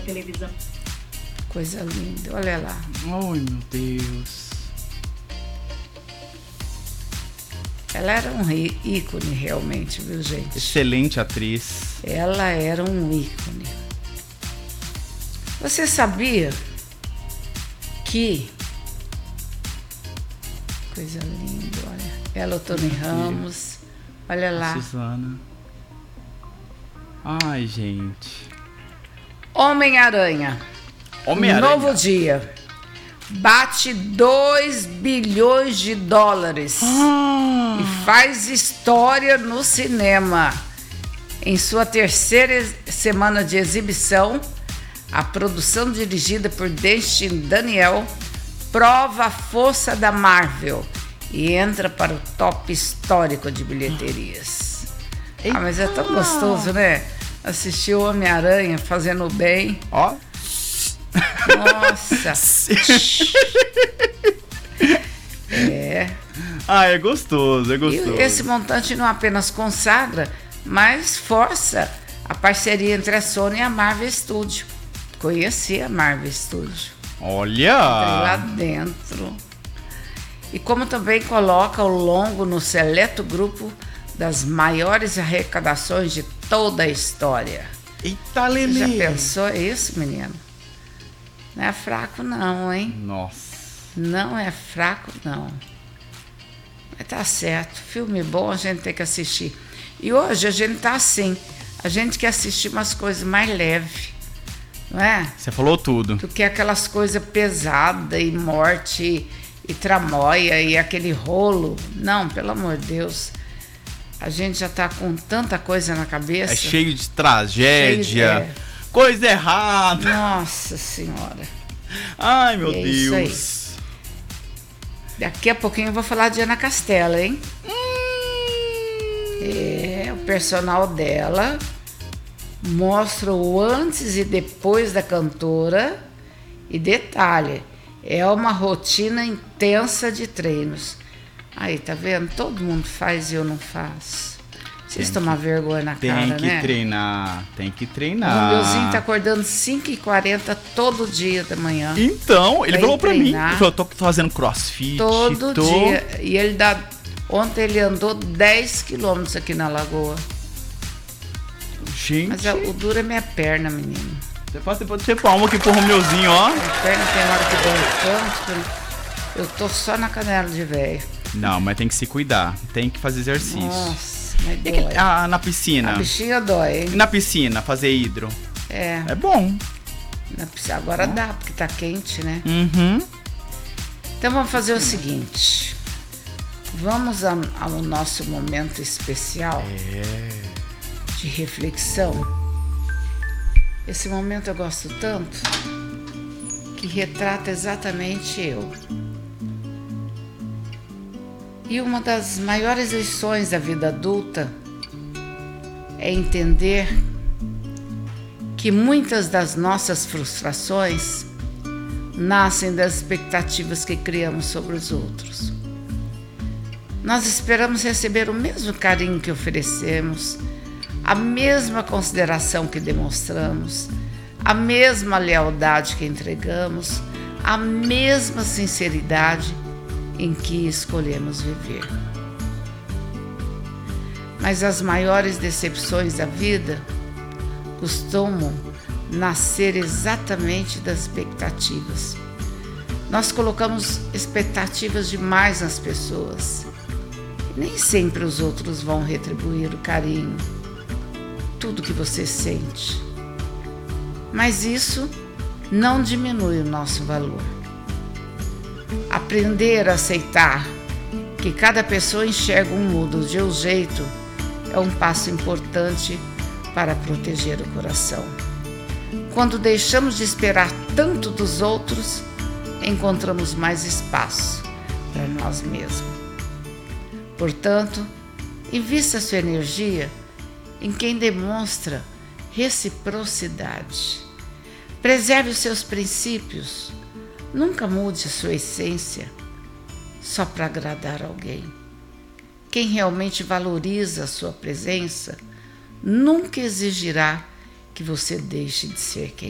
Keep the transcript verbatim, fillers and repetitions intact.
televisão. Coisa linda, olha lá. Ai, meu Deus. Ela era um rí- ícone realmente, viu, gente? Excelente atriz. Ela era um ícone. Você sabia que... Coisa linda, olha. Ela, o Tony Ramos. Olha lá. Suzana. Ai, gente. Homem-Aranha. Homem-Aranha. Novo dia. Bate dois bilhões de dólares. Ah. E faz história no cinema. Em sua terceira semana de exibição, a produção dirigida por Destin Daniel prova a força da Marvel e entra para o top histórico de bilheterias. Eita. Ah, mas é tão gostoso, né? Assistir o Homem-Aranha fazendo bem. Ó. Nossa. É. Ah, é gostoso, é gostoso. E esse montante não apenas consagra, mas força a parceria entre a Sony e a Marvel Studios. Conheci a Marvel Studios. Olha! Entrei lá dentro. E como também coloca o longo no seleto grupo das maiores arrecadações de toda a história. Eita, Você Lelê! já pensou isso, menino? Não é fraco não, hein? Nossa. Não é fraco, não. Mas tá certo. Filme bom a gente tem que assistir. E hoje a gente tá assim. A gente quer assistir umas coisas mais leves. Não é? Você falou tudo. Do que aquelas coisas pesadas e morte e, e tramóia e aquele rolo. Não, pelo amor de Deus. A gente já tá com tanta coisa na cabeça. É cheio de tragédia. Cheio de- é. Coisa errada. Nossa Senhora. Ai, meu É isso aí. Deus. Daqui a pouquinho eu vou falar de Ana Castela, hein? Hum. É, o personal dela mostra o antes e depois da cantora. E detalhe, é uma rotina intensa de treinos. Aí, tá vendo? Todo mundo faz e eu não faço. Vocês Tem tomam que- vergonha na Tem cara, que né? treinar. Tem que O treinar. Romeuzinho tá acordando cinco e quarenta todo dia da manhã. Então, ele Pra falou ir pra mim. treinar. Ele falou, tô fazendo crossfit. Todo tô... dia. E ele dá. Ontem ele andou dez quilômetros aqui na lagoa. Gente. Mas a- o duro é minha perna, menino. Você pode ter palma aqui pro Romeuzinho, ó. Minha perna tem hora que dói tanto. Eu tô só na canela de velho. Não, mas tem que se cuidar. Tem que fazer exercício. Nossa, mas E que- dói. ah, na piscina. A bichinha dói, E hein? na piscina, fazer hidro. É. É bom. na piscina. Agora dá, porque tá quente, né? Uhum. Então vamos fazer o seguinte. Vamos a- ao nosso momento especial É. de reflexão. Esse momento eu gosto tanto que retrata exatamente eu. E uma das maiores lições da vida adulta é entender que muitas das nossas frustrações nascem das expectativas que criamos sobre os outros. Nós esperamos receber o mesmo carinho que oferecemos, a mesma consideração que demonstramos, a mesma lealdade que entregamos, a mesma sinceridade em que escolhemos viver. Mas as maiores decepções da vida costumam nascer exatamente das expectativas. Nós colocamos expectativas demais nas pessoas. Nem sempre os outros vão retribuir o carinho, tudo que você sente. Mas isso não diminui o nosso valor. Aprender a aceitar que cada pessoa enxerga um mundo de um jeito é um passo importante para proteger o coração. Quando deixamos de esperar tanto dos outros, encontramos mais espaço para nós mesmos. Portanto, invista sua energia em quem demonstra reciprocidade. Preserve os seus princípios. Nunca mude a sua essência só para agradar alguém. Quem realmente valoriza a sua presença nunca exigirá que você deixe de ser quem